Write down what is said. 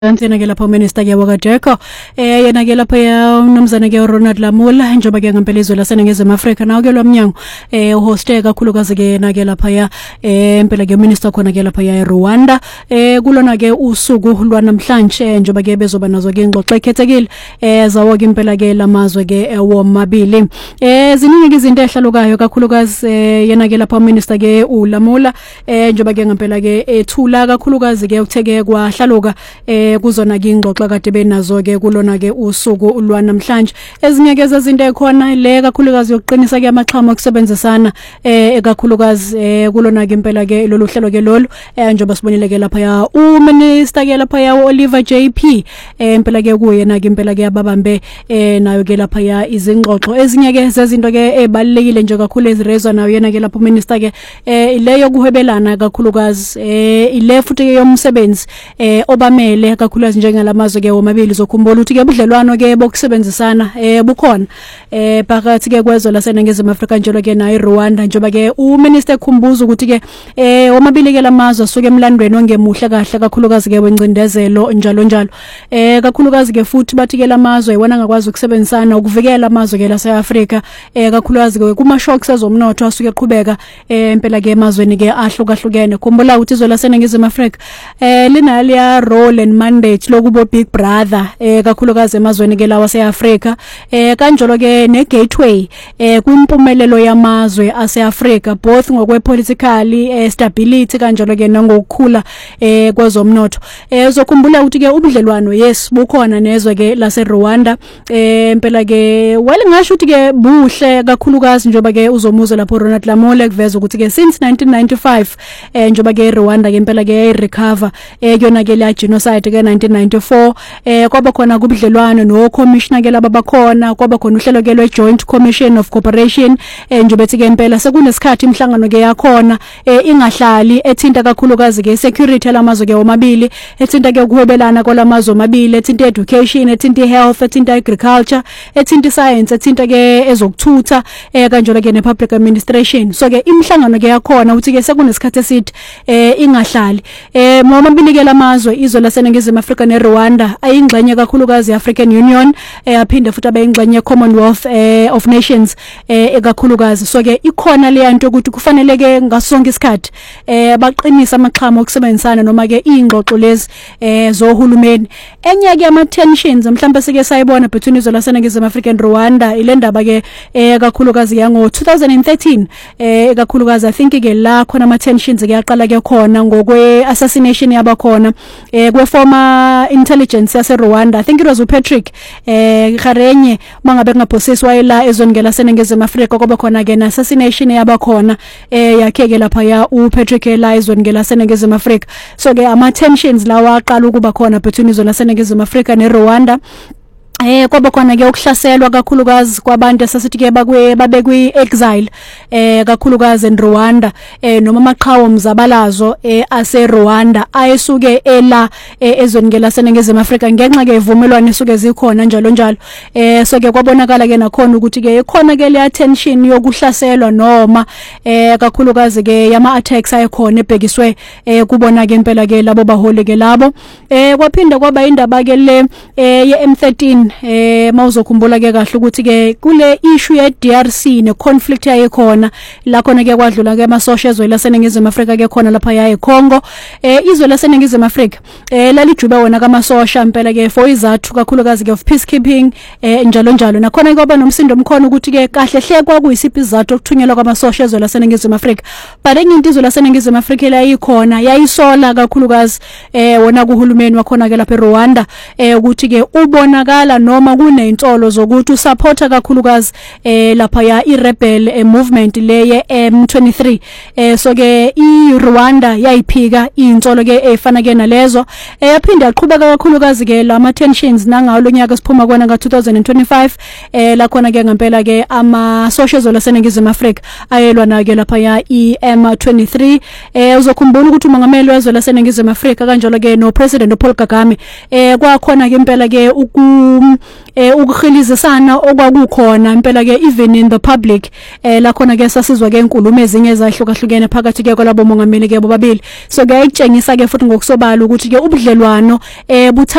Yena ke lapha uminister ke wakadeko yena ke lapha umnumzana ke Ronald Lamula njengoba ke ngempela izwe laseNingizimu Afrika nawo ke lomnyango uhoste kakhulukazi ke yena ke lapha empela ke minister khona ke lapha eRwanda kulona ke usuku lwanamhlanje njengoba ke bezoba nazo ke ingxoxo ekhethekile zawo ke impela ke lamazwe ke womabili ziningi izinto ehlalukayo kakhulukazi yena ke lapha uminister ke uLamula njengoba ke ngempela ke ethula kakhulukazi ke ukutheke kwahlaluka kuzona ke ingxoxo kade benazo ke kulona ke usuku lwanamhlanje ezinye ke zezinto ekhona le kakhulukazi yokuqinisa ke amaxhama okusebenzisana ekakhulukazi kulona ke impela ke lolu hlelo ke lolu njengoba sibonile ke lapha uminister ke lapha Oliver JP impela ke kuyena ke impela ke ababambe nayo ke lapha izingxoxo ezinye ke zezinto ke ebalekile nje kakhulu ezirezwa nayo yena ke lapha uminister ke leyo kuhwebelana kakhulukazi ile futhi ke yomsebenzi obamele kakhulukazi njengalamazwe ke womabili zokhumbula ukuthi ke budlelwano ke bokusebenzisana bukhona phakathi ke kwezwe laseNingizimu Afrika njalo ke nayo eRwanda njengoba ke uminister ekhumbuza ukuthi ke womabili ke lamazwe asuke emlandweni ongemuhle kahle kakhulukazi ke wencindezelo njalo njalo kakhulukazi ke futhi bathi ke lamazwe wona ngakwazi ukusebenzisana ukuvikela amazwe ke laseAfrika kakhulukazi ke kuma shocks ezomnotho asuke eqhubeka impela ke emazweni ke ahlukahlukene khumbula ukuthi izwe laseNingizimu Afrika linali ya role and mandate lokubo big brother kakhulukazi emazweni ke lawa seAfrika kanjalo ke ne gateway kwimpumelelo yamazwe aseAfrika both ngokwepolitically stability kanjalo ke nangokukhula kwezomnotho uzokhumbula ukuthi ke ubudlelwano yes bukhona nezwe ke laseRwanda impela ke ngasho ukuthi ke buhle kakhulukazi njengoba ke uzomuza lapho Ronald Lamula kuveza ukuthi ke since 1995 njengoba ke eRwanda ke impela ke recover yona ke la genocide ke 1994 kwaba khona kubudlelwano no commissioner ke laba bakhona kwaba khona uhlelo ke lwe Joint Commission of Cooperation njengoba ethi ke impela sekunesikhathi imhlangano ke yakhona ingahlali ethinta kakhulukazi ke security lamazwe ke womabili ethinta ke ukuhwebelana kwalamazwe omabili ethinta education ethinta health ethinta agriculture ethinta science ethinta ke ezokuthutha kanjalo ke ne public administration so ke imhlangano ke yakhona uthi ke sekunesikhathi eside ingahlali momabili ke lamazwe izwe laseNingizimu Afrika neRwanda ayingxenye kakhulukazi African Union aphinde futhi abayingxenye Commonwealth of Nations ekakhulukazi so ke ikhona le yanto ukuthi kufanele ke ngasonke isikhathi baqinisa amaxhama okusebenzisana noma ke ingxoxo lezi zohulumeni enye ke ama tensions mhlawumbe sike sayibona between izwe laseNingizimu Afrika neRwanda ile ndaba ke kakhulukazi yango 2013 ekakhulukazi I think ke la khona ama tensions ke yaqala ke khona ngokwe assassination yabakhona kwe former intelligence yaseRwanda I think it was uPatrick Garenye mangabe kungaphosiswa ila ezweni ke laseNingizimu Afrika kwaba khona ke assassination yabakhona yakheke lapha uPatrick la ezweni ke laseNingizimu Afrika so ke ama tensions lawa aqala ukuba khona between izwe laseNingizimu Afrika neRwanda kwaba khona ke ukuhlaselwa kakhulukazi kwabantu asasithi ke babe kwi exile kakhulukazi eRwanda noma amaqhawe omzabalazo aseRwanda ayesuke ela ezweni ke laseNingizimu Afrika ngenxa ke ivumelwano esuke zikhona njalo njalo so ke kwabonakala ke nakhona ukuthi ke ikhona ke le attention yokuhlaselwa noma kakhulukazi ke yama attacks ayekhona ebhekiswe kubona ke impela ke labo baholi ke labo kwaphinda kwaba indaba ke le ye M13 mawuzokhumbula ke kahle ukuthi ke kule issue ye DRC ne conflict yayikhona la khona ke kwadlula ke amasosha ezwe laseNingizimu Afrika ke khona lapha eCongo izwe laseNingizimu Afrika lalijube wona kamasosha impela ke for izathu kakhulukazi ke of peacekeeping njalo njalo nakhona kwaba nomsindo omkhona ukuthi ke kahle hle kwakuyisiphi izathu okuthunyelwa kwamasosha ezwe laseNingizimu Afrika but enye izwe laseNingizimu Afrika layikhona yayisola kakhulukazi wona kuhulumeni wakhona ke lapha eRwanda ukuthi ke ubonakala noma kuneyintolo zokuthi usupporta kakhulukazi lapha irebel movement leye M23 so ke iRwanda yayiphika intolo ke efana ke nalezo yaphinda yaqhubeka kakhulukazi ke lama tensions nangawo lonyaka siphuma kona ka2025 la khona ke ngempela ke ama social laseNingizimu Afrika ayelwa na ke lapha iM23 uzokhumbula ukuthi umongameli wezwe laseNingizimu Afrika kanjalo ke no president uPaul Kagame kwakhona ke impela ke ukukhilizisana okwakukhona impela ke even in the public la khona ke sasizwa ke inkulumo ezinye ezahlukahlukene phakathi ke kwalabo mongameli ke bobabili so kuyayitshengisa ke futhi ngokusobala ukuthi ke ubudlelwano